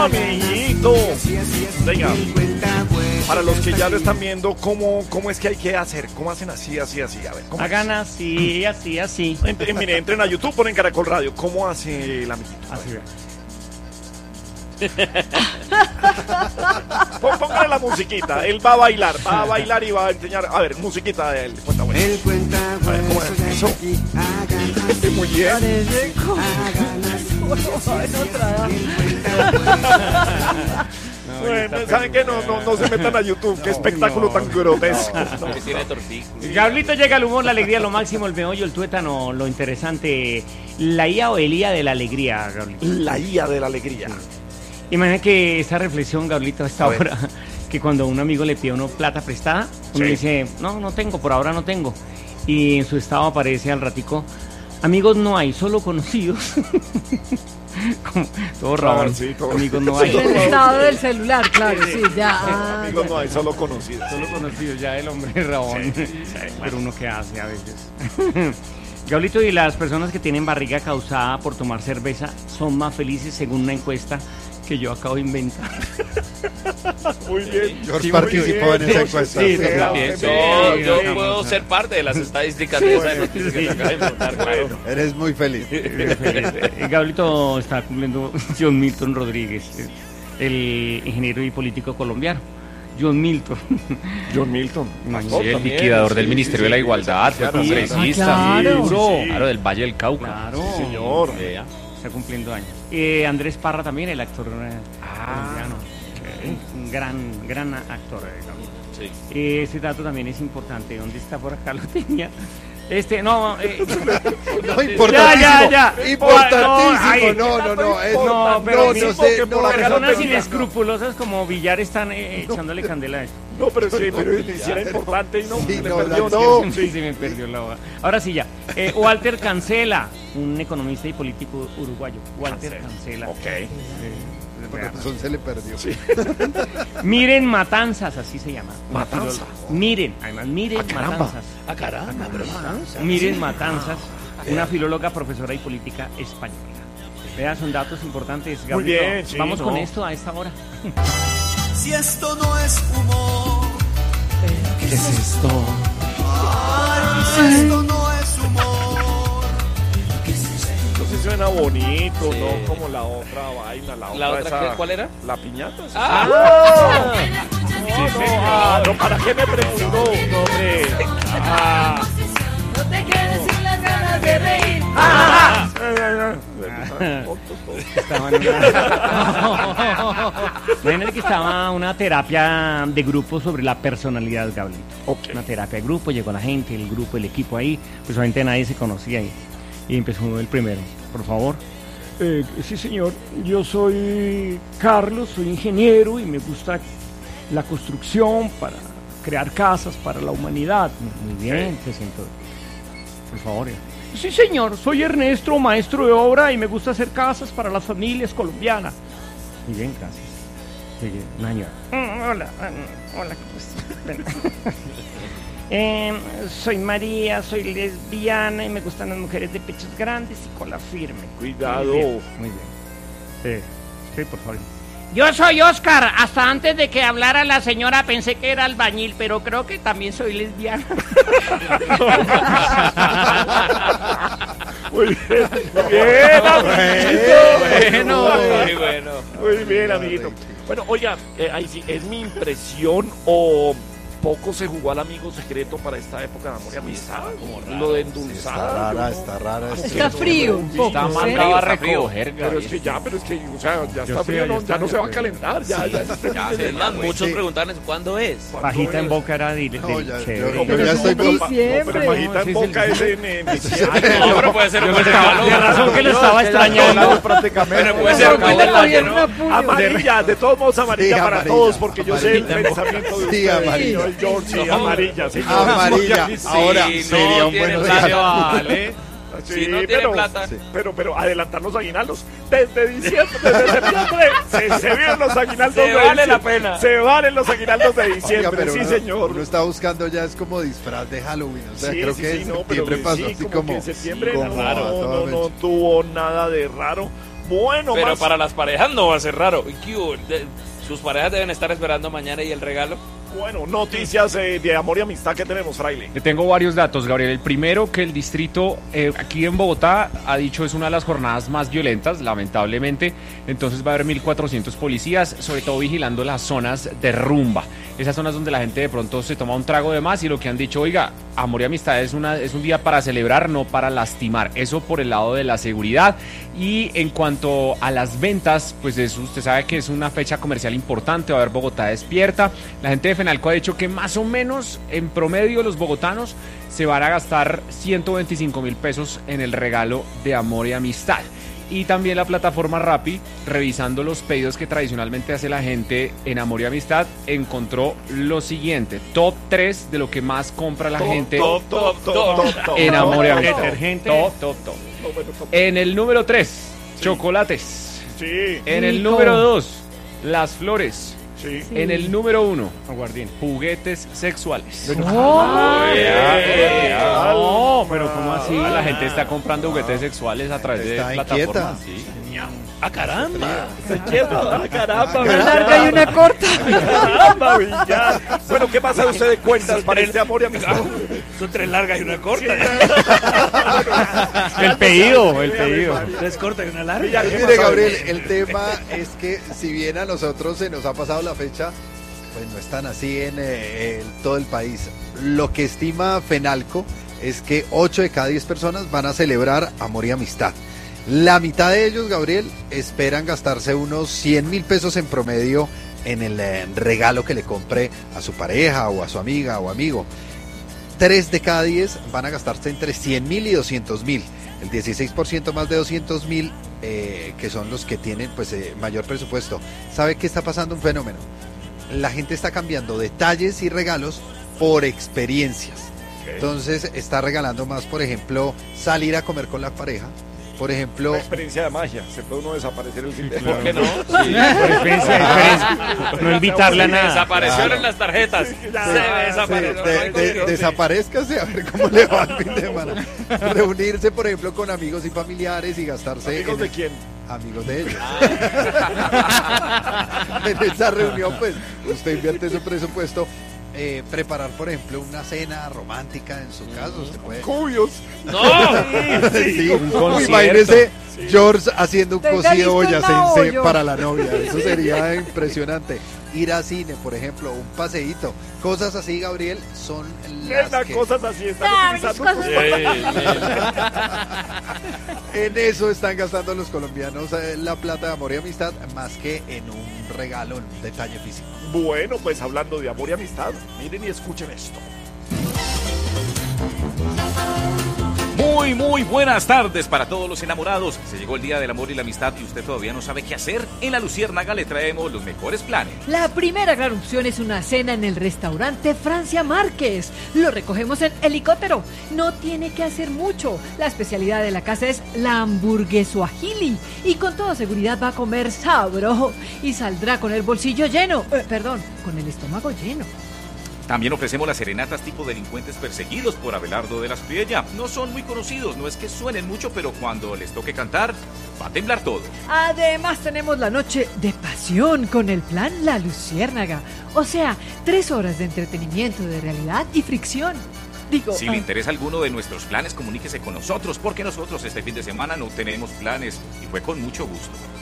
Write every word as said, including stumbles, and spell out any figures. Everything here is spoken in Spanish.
Amiguito, venga, para los que ya lo están viendo, ¿cómo, cómo es que hay que hacer? ¿Cómo hacen así, así, así? A ver, ¿cómo hagan así, así, así? Entren, mire, entren a YouTube, ponen Caracol Radio. ¿Cómo hace el amiguito? Así ve. Póngale la musiquita, él va a bailar, va a bailar y va a enseñar. A ver, musiquita de él. Cuenta bueno. Él cuenta a ver, ¿cómo es eso? Muy bien. Bueno, ¿saben qué? No, no, no se metan a YouTube, qué espectáculo tan grotesco. No, que tiene tortícolis. Gablito, llega el humor, la alegría, lo máximo, el meollo, el tuétano, lo interesante. La I A o el I A de la alegría, Gablito. La I A de la alegría. Sí. Imagina que esta reflexión, Gablito, a esta a hora, ver. que cuando un amigo le pide a uno plata prestada, uno Sí. dice, no, no tengo, por ahora no tengo. Y en su estado aparece al ratico, amigos no hay, solo conocidos. Como, todo raro, Ah, sí, todo- amigos no hay. Sí, El estado del celular, claro, sí, ya. ah, Amigos, ya. no hay, solo conocidos. Solo conocidos, ya el hombre rabón. Sí, sí, Pero uno que hace a veces. Gablito, y las personas que tienen barriga causada por tomar cerveza son más felices según una encuesta que yo acabo de inventar. Muy bien. George Sí, participó muy en bien. esa encuesta. Sí, Sí, claro. bien. Yo, Sí, yo sí, puedo sí. ser parte de las estadísticas de esa noticia que Sí. se acaba de montar, claro. Eres muy feliz. Eh, Gablito está cumpliendo John Milton Rodríguez, el ingeniero y político colombiano. John Milton. John Milton. Sí, Sí, el liquidador del Ministerio de la Igualdad, fue Claro, congresista. ah, claro. Sí, claro, del Valle del Cauca. Claro. Sí, señor. Vea. Está cumpliendo años. Eh, Andrés Parra también, el actor eh, colombiano. Un gran, gran actor. eh, Gablito. Sí. Eh, Ese dato también es importante. ¿Dónde está por acá? Lo tenía. Este, no, eh, No, importantísimo. Ya, ya, ya. Importantísimo. No, No, no, no. Es, no, pero no, mismo no sé. que No, por acá no, personas no tenía. inescrupulosas como Villar están eh, echándole candela a esto. No, pero sí, pero si era importante y no, Sí, se le no, perdió, la- no. Sí, se me perdió la hoja. Ahora sí ya. Eh, Walter Cancela, un economista y político uruguayo. Walter Cancela. Ok. Eh, Por razón se le perdió. Miren Matanzas, así se llama. Una Matanzas. filóloga. Miren, además, miren Ah, caramba. Matanzas. Ah, caramba, pero Matanza. Miren Matanzas, una filóloga, profesora y política española. Vean, son datos importantes, Gabriel. Muy bien, sí, Vamos no. con esto a esta hora. Si esto no es humor, ¿Qué es esto? ay, si esto no es humor, Entonces suena bonito, Sí. ¿no? Como la otra vaina, la otra. ¿La otra esa- qué- cuál era? La piñata. ¿sí? ¡Ah! No, no, ah, no, ¿para qué me preguntó? No, hombre. Ah, No te quedes sin las ganas de reír. ah, ah, tontos todos. Estaba en una... Imagínate que estaba una terapia de grupo sobre la personalidad, Gablito. Ok. Una terapia de grupo, llegó la gente, el grupo, el equipo ahí, pues obviamente nadie se conocía ahí. Y empezó el primero, por favor. Eh, sí, señor, yo soy Carlos, soy ingeniero y me gusta la construcción para crear casas para la humanidad. Muy bien, se sentó. Por favor. Sí, señor, soy Ernesto, maestro de obra y me gusta hacer casas para las familias colombianas. Muy bien, gracias. Sigue, una señora. Mm, hola, mm, hola, ¿cómo estás? Ven. Eh, soy María, soy lesbiana y me gustan las mujeres de pechos grandes y cola firme. Cuidado. Muy bien, muy bien. Sí, sí, por favor. Yo soy Oscar. Hasta antes de que hablara la señora pensé que era albañil, pero creo que también soy lesbiana. Muy bien, muy bien, amiguito. Bueno, muy bueno. Muy bien, amiguito. Bueno, oiga, eh, ahí sí, ¿es mi impresión o poco se jugó al amigo secreto para esta época de amor y amistad? Lo de endulzar. Está rara, está rara. Está frío un poco. Está ¿sí? mandado a Está frío. recoger, Pero es que ya, pero es que, o sea, ya está frío, no, ya no se va a calentar, ya, ya. Ya, es más, muchos Sí. preguntan cuándo es. Bajita en boca era de, de No, ya, chévere. yo- Pero ya es estoy un con- pa- diciembre. No, pero bajita No, en sí, boca sí, es en, en diciembre. No, pero puede ser un buen regalo. De razón que lo estaba extrañando. Pero puede ser un buen Bueno, detalle, bien, ¿no? una puya. Amarilla, de todos modos amarilla Sí, para amarilla, todos, porque yo sé el amarilla. pensamiento de Sí, ustedes. amarilla. Yo, el George, sí, No. amarilla, sí. Amarilla. Sí, Ahora no sería un tiene buen plata, regalo. vale. Sí, Si no tiene pero, plata. Sí. pero, pero adelantar los aguinaldos desde diciembre, desde septiembre, se, se vienen los aguinaldos Se de vale diciembre. la pena. Se valen los aguinaldos de Oiga, diciembre, pero sí, uno, señor. uno está buscando ya es como disfraz de Halloween. O sea, Sí, creo sí, que sí, en no, pero septiembre que pasó sí, así como, como. que en septiembre como no, a no, todo no, no pecho. tuvo nada de raro. Bueno, Pero más- para las parejas no va a ser raro. ¿Y qué hubo? De- Sus parejas deben estar esperando mañana y el regalo. Bueno, noticias eh, de amor y amistad que tenemos, Fraile. Le tengo varios datos, Gabriel. El primero, que el distrito eh, aquí en Bogotá ha dicho es una de las jornadas más violentas, lamentablemente. Entonces va a haber mil cuatrocientos policías, sobre todo vigilando las zonas de rumba. Esas zonas donde la gente de pronto se toma un trago de más y lo que han dicho, oiga, amor y amistad es, una, es un día para celebrar, no para lastimar. Eso por el lado de la seguridad. Y en cuanto a las ventas, pues eso, usted sabe que es una fecha comercial importante, va a haber Bogotá despierta. La gente de Fenalco ha dicho que más o menos en promedio los bogotanos se van a gastar ciento veinticinco mil pesos en el regalo de amor y amistad. Y también la plataforma Rappi, revisando los pedidos que tradicionalmente hace la gente en amor y amistad, encontró lo siguiente: top tres de lo que más compra la gente Top, top, top, top, top, en top, amor y top, amistad. Detergente. Top, top, top. top, top, top. En el número tres, chocolates. Sí, En el Rico. número dos, las flores. sí. Sí. En el número uno, Aguardiente. juguetes sexuales. Oh. No, pero ¿cómo así? Ah, la gente está comprando juguetes sexuales a través de Está plataformas. inquieta. Sí. ¡Ah, caramba! Se quieta, caramba, Una larga y una corta. caramba, Villar. Bueno, ¿qué pasa usted de cuentas para este amor y amistad? Son tres largas y una corta. El pedido, el pedido. Tres cortas y una larga. Villar, ¿qué Mire, pasa? Gabriel, el tema es que si bien a nosotros se nos ha pasado la fecha, pues no están así en eh, el- todo el país. Lo que estima Fenalco es que ocho de cada diez personas van a celebrar amor y amistad. La mitad de ellos, Gabriel, esperan gastarse unos cien mil pesos en promedio en el eh, regalo que le compre a su pareja o a su amiga o amigo. Tres de cada diez van a gastarse entre cien mil y doscientos mil. El dieciséis por ciento más de doscientos mil, eh, que son los que tienen pues eh, mayor presupuesto. ¿Sabe qué está pasando? Un fenómeno. La gente está cambiando detalles y regalos por experiencias. Entonces está regalando más, por ejemplo, salir a comer con la pareja. Por ejemplo, Una experiencia de magia. Se puede uno desaparecer el fin de ¿Por qué no? Sí. Por experiencia, experiencia. No invitarla a nada. Desaparecieron Claro. las tarjetas. Se sí, desapareció. de- de- desaparezcase a ver cómo le va el fin de semana. Reunirse, por ejemplo, con amigos y familiares y gastarse ¿Amigos en de el- quién? amigos de ellos. En esa reunión, pues, usted invierte su presupuesto. Eh, preparar, por ejemplo, una cena romántica en su casa. Usted puede. Cubios. ¡No! Sí, un Uy, concierto. imagínese George haciendo un Tenga cocido listo el boyacense naollo. para la novia. Eso sería impresionante. Ir a cine, por ejemplo, un paseíto. Cosas así, Gabriel, son las Las que cosas así están Ah, mis utilizando. cosas. en eso están gastando los colombianos eh, la plata de amor y amistad más que en un regalo, en un detalle físico. Bueno, pues hablando de amor y amistad, miren y escuchen esto. Muy, muy buenas tardes para todos los enamorados. Se llegó el día del amor y la amistad y usted todavía no sabe qué hacer. En La Luciérnaga le traemos los mejores planes. La primera gran opción es una cena en el restaurante Francia Márquez. Lo recogemos en helicóptero. No tiene que hacer mucho. La especialidad de la casa es la hamburguesuajili. Y con toda seguridad va a comer sabro. Y saldrá con el bolsillo lleno. Eh, perdón, con el estómago lleno. También ofrecemos las serenatas tipo delincuentes perseguidos por Abelardo de la Espriella. No son muy conocidos, no es que suenen mucho, pero cuando les toque cantar, va a temblar todo. Además tenemos la noche de pasión con el plan La Luciérnaga. O sea, tres horas de entretenimiento, de realidad y fricción. Digo, Si ah, le interesa alguno de nuestros planes, comuníquese con nosotros, porque nosotros este fin de semana no tenemos planes y fue con mucho gusto.